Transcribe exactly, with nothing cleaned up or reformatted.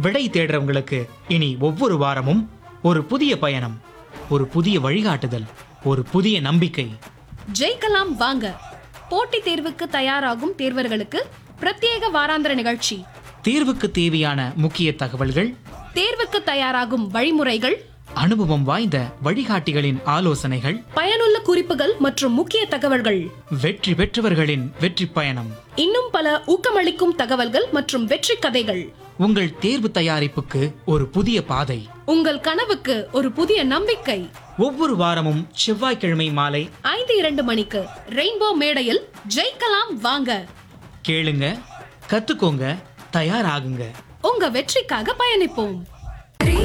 விடை தேடுறவங்களுக்கு இனி ஒவ்வொரு வாரமும் ஒரு புதிய பயணம், ஒரு புதிய வழிகாட்டுதல், ஒரு புதிய நம்பிக்கை. ஜெயிக்கலாம் வாங்க. போட்டித் தேர்வுக்கு தயாராகும் தேர்வர்களுக்கு பிரத்யேக வாராந்திர நிகழ்ச்சி. தேர்வுக்கு தேவையான முக்கிய தகவல்கள், தேர்வுக்கு தயாராகும் வழிமுறைகள், அனுபவம் வாய்ந்த வழிகாட்டிகளின் ஆலோசனைகள், பயனுள்ள குறிப்புகள் மற்றும் முக்கிய தகவல்கள், வெற்றி பெற்றவர்களின் வெற்றி பயணம், இன்னும் பல ஊக்கமளிக்கும் தகவல்கள் மற்றும் வெற்றி கதைகள். உங்கள் தேர்வு தயாரிப்புக்கு ஒரு புதிய பாதை, உங்கள் கனவுக்கு ஒரு புதிய நம்பிக்கை. ஒவ்வொரு வாரமும் செவ்வாய்க்கிழமை மாலை ஐந்து இரண்டு மணிக்கு ரெயின்போ மேடையில் ஜெயிக்கலாம் வாங்க. கேளுங்க, கத்துக்கோங்க, தயாராகுங்க. உங்க வெற்றிக்காக பயணிப்போம்.